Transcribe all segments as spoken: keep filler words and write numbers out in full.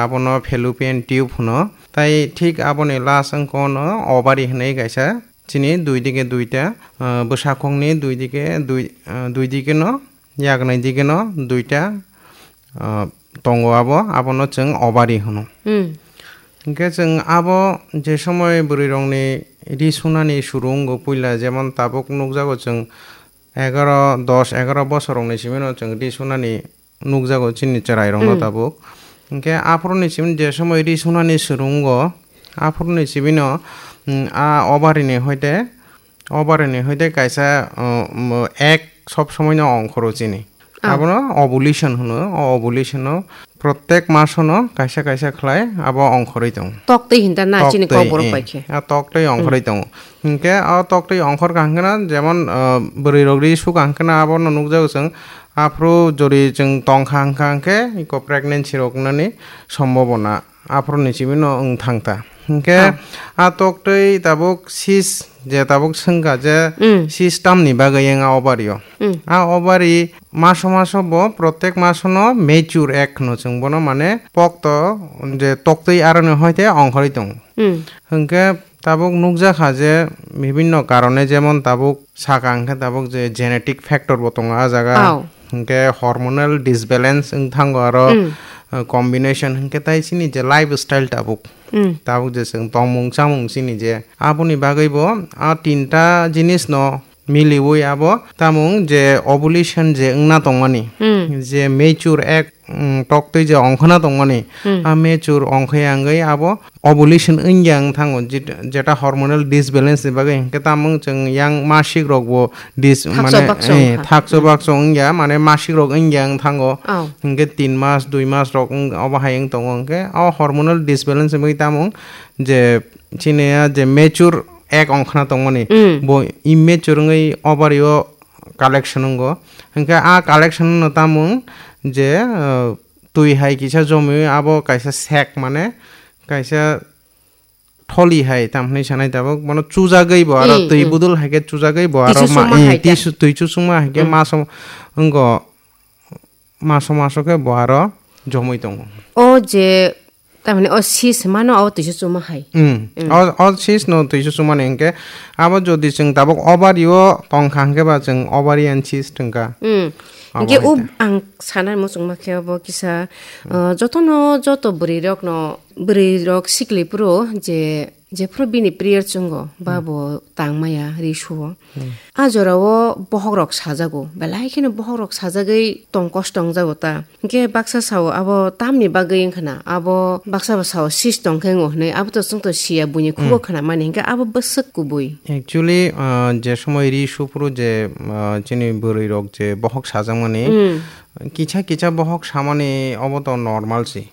abono fallopian tube hono tai thik aboni last angkono ovary hinai kaisa chini dui dike duita bwsakhongni dui dike dui dui dike no yagnai dike no duita tongo abo abono chung ovary hono hingke chung abo je somoy bwrwirokni ri sunani surungo puila jemon tabuk nukjago chung এগারো দশ এগারো বছরনি Cimino जों রি সুনানি নুকজাগো চিনি চেরাইরংনো তাবুক ইনকে আফরনি সিমিন যে সময় রি সুনানি সুরুঙ্গ আফরনি Cimino আ ওভারিনি হইতে ওভারিনি হইতে কাইসা এক সব সময় না অঙ্কর চিনি আবনো ওভুলেশন হনো ওভুলেশন প্রত্যেক মাসনো কাইসা কাইসা খলাই আবো অঙ্করই দং তক্তই হিনতা না চিনি কবর পাইছে আ তক্তই অঙ্করই দং ইনকে আ তক্তই অঙ্কর কাংকেনা যেমন বরি রগরি সু কাংকেনা আবো নুকজাগো जों আফ্রো জরি जों তংখা হাংকে ইকো প্রেগন্যান্সি রকনানি সম্ভাবনা আফ্রো নিচিবিনো ওং থাংতা ইনকে আ তক্তই তাবুক সিস যে তাবুক সংকা যে সিস্টেম নি বাগৈ এং ওভারিও আ ওভারি মাসো মাসো ব প্রত্যেক মাসনো মেচুর এক ন जों বনো মানে পক্ত যে তক্তই আরনে হইতে অঙ্করই দং ইনকে তাবুক নুকজাখা যে বিভিন্ন কারণে যেমন তাবুক সাকাংকে তাবুক যে জেনেটিক ফ্যাক্টর বতং আ জায়গা ইনকে হরমোনাল ডিসব্যালেন্স ইং থাঙ্গো আরো কম্বিনেশন হংকে তাই চিনি যে লাইফস্টাইল তাবুক তাবুক যে जों তমুং চামুং চিনি যে আপনি বাগৈবো আ তিনটা জিনিস ন মিলিবই আবো তামুং যে ওভুলেশন যে না তংমানি যে মেচুর এক টকতই যে অঙ্কনা তংমানি আ মেচুর অঙ্কয়াঙ্গই আবো ওভুলেশন ইংয়াং থাঙ্গো যেটা হরমোনাল ডিসব্যালেন্স বাগৈ হংকে তামুং जों ইয়াং মাসিক রগবো ডিস মানে থাকসো বাকসো ইংয়া মানে মাসিক রগ ইংয়াং থাঙ্গো হংকে তিন মাস দুই মাস রগ অবাহাইং তং হংকে আ হরমোনাল ডিসব্যালেন্স বাগৈ তামুং যে চিনিয়া যে মেচুর এক অঙ্কনা তংমানি বো ইমেচুরঙ্গই ওভারিও কালেকশন গো হংকে আ কালেকশন নতামুং যে তুই হাই কিসা জমি আবো কাইসা সেক মানে কাইসা থলি হাই তামনি সানাই তাবক মানে চুজা গইব আর তুই বুদুল হাইকে চুজা গইব আর তিসু তুই চুসুমা হাইকে মাস অঙ্গ মাস মাসকে বহার জমই দং ও যে তারমানে ও সিস মানো আও তুই চুমা হাই হুম অ অ সিস ন তুই চুমা নেংকে আবো যদি जों তাবক ওভারিও তংখাংকে বা जों ওভারিয়ান সিস তংকা হুম 이게 우 안 사날 무슨 막혀버 기사 어 저토노 저토 브리럭노 브리럭 시클리프로 이제 제 프로비니 프리어 증거 바보 땅마야 리슈 아저라워 버럭 사자고 발라이키는 버럭 사자의 똥코스똥 자고다 이게 박사 사오 아버 땀니 바ገ인 khana 아버 박사 사오 시스똥 갱오네 아버도 승도 시야 부니 쿠고 khana মানে 이게 아버 버석 কুবই एक्चुअली যে সময় রিশু পুরো যে চিনি বড়ই রোগ যে বহক সাজা মানে কিছা কিছা বহক সামানে অবত নরমাল সি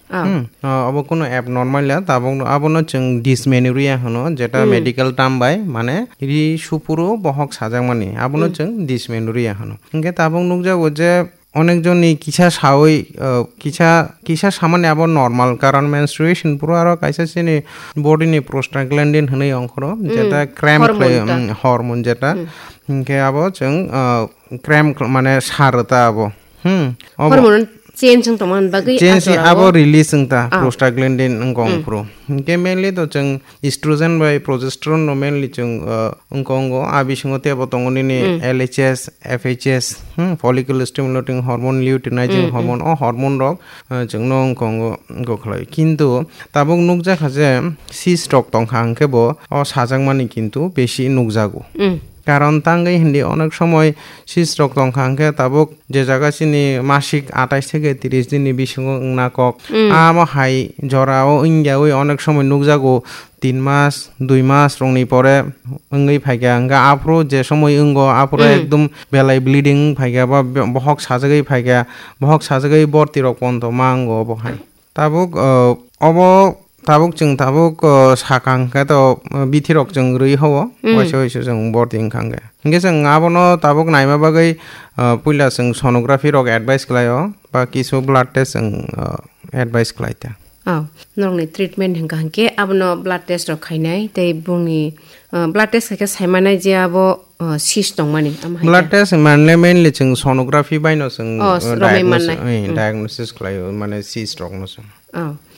অব কোনো অ্যাবনরমাল লা তাবং আবনো जों ডিসমেনোরিয়া হনো যেটা মেডিকেল টার্ম বাই মানে রিশু পুরো বহক সাজা মানে আবনো जों ডিসমেনোরিয়া হনো ইনকে তাবং নুকজাগো যে অনেকজনই কিছা সাওই কিছা কিছা সামান্য আবার নরমাল কারণ মেনস্ট্রুয়েশন পুরো আর কাইসা চিনি বডিনি প্রোস্টাগ্ল্যান্ডিন হনেই অংশর যেটা ক্র্যাম হরমোন যেটা ইনকে আবো जों ক্র্যাম মানে সারতা আবো হুম হরমোন চেঞ্জ তমান বাগৈ চেঞ্জ আবো রিলিজ তা প্রোস্টাগ্ল্যান্ডিন অংগং পুরো ইনকে মেনলি তো जों oestrogen by progesterone no mainly जों অংগঙ্গ আবিসংতে বতংগনি এলএইচএস এফএইচএস হুম follicle stimulating hormone luteinising hormone ও হরমোন রক जों নো অংগঙ্গ গখলাই কিন্তু তাবং নুকজা খাজে সিস্টক তংখাংকেবো ও সাজাংমানি কিন্তু বেশি নুকজাগো কারণ তাঙ্গাই হিন্দি অনেক সময় সিস্টক তংখাংকে তাবক যে জায়গা চিনি মাসিক আঠাশ থেকে তিরিশ দিনই বিসঙ্গ নাকক আম হাই জরাও ইংয়াও অনেক সময় নুকজাগো তিন মাস দুই মাস রংনি পরে ওই ফাইগা আঙ্গা আফ্রো যে সময় ইঙ্গ আফ্রো একদম বেলাই ব্লিডিং ফাইগা বা বহক সাজাগাই ফাইগা বহক সাজাগাই বর্তি রক পন্ত মাঙ্গ বহাই তাবক অব তাবুক जों তাবুক সাকাংকে তো বিথিরক जों রই হবো হইছে হইছে जों বর্দিং খাঙ্গে ইনকে जों আবনো তাবুক নাইমা বাগৈ পুইলা जों সোনোগ্রাফি রক অ্যাডভাইস ক্লাयो বা কিছু ব্লাড টেস্ট जों অ্যাডভাইস ক্লাইতা আ নংনি ট্রিটমেন্ট হংকে আবনো ব্লাড টেস্ট রক খাইনাই তাই বুংনি ব্লাড টেস্ট খাইকে সাইমানাই যে আবো সিস দंमानि ব্লাড টেস্ট মানে মেইনলি जों সোনোগ্রাফি বাইনো जों ডায়াগনোসিস ক্লাयो মানে সিস রক নসং